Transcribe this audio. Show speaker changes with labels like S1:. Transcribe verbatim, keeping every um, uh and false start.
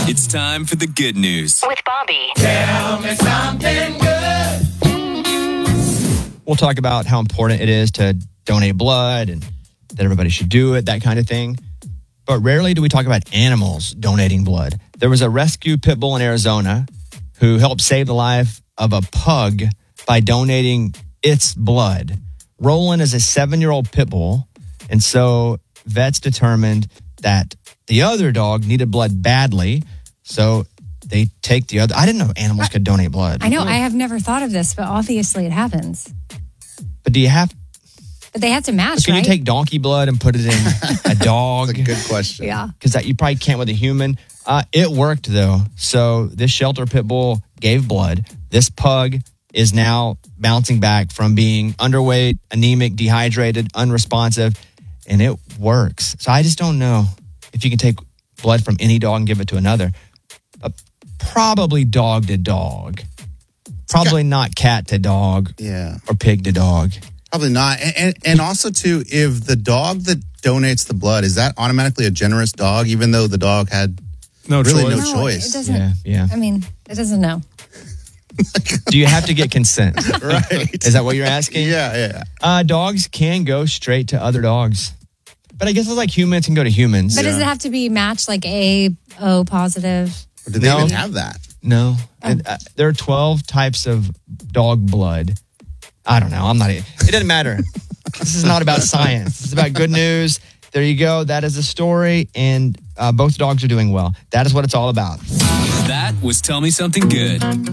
S1: It's time for the good news
S2: with Bobby.
S3: Tell me something good.
S4: We'll talk about how important it is to donate blood and that everybody should do it, that kind of thing. But rarely do we talk about animals donating blood. There was a rescue pit bull in Arizona who helped save the life of a pug by donating its blood. Roland is a seven-year-old pit bull, and so vets determined that the other dog needed blood badly, so they take the other. I didn't know animals could donate blood.
S5: I know. I have never thought of this, but obviously it happens.
S4: But do you have...
S5: But they have to match,
S4: Can
S5: right?
S4: you take donkey blood and put it in a dog?
S6: That's a good question.
S5: Yeah.
S4: Because that you probably can't with a human. Uh, it worked, though. So this shelter pit bull gave blood. This pug is now bouncing back from being underweight, anemic, dehydrated, unresponsive, and it works. So I just don't know if you can take blood from any dog and give it to another. Uh, probably dog to dog. Probably not cat to dog.
S6: Yeah.
S4: Or pig to dog.
S6: Probably not. And, and, and also, too, if the dog that donates the blood, is that automatically a generous dog, even though the dog had
S4: no
S6: really
S4: choice?
S6: no
S5: No,
S6: choice?
S5: it doesn't.
S4: Yeah, yeah.
S5: I mean, it doesn't know.
S4: Do you have to get consent?
S6: Right.
S4: Is that what you're asking?
S6: Yeah, yeah.
S4: Uh, dogs can go straight to other dogs. But I guess it's like humans can go to humans.
S5: But does it have to be matched like A, O positive?
S6: Or do they
S4: No.
S6: even have that?
S4: No. And, uh, there are twelve types of dog blood. I don't know. I'm not. It doesn't matter. This is not about science. It's about good news. There you go. That is the story. And uh, both dogs are doing well. That is what it's all about.
S1: That was Tell Me Something Good.